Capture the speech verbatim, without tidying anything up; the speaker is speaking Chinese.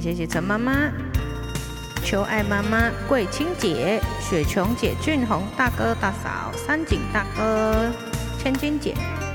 谢谢陈妈妈、求爱妈妈、桂清姐、雪琼姐、俊宏大哥大嫂、三井大哥、千金姐。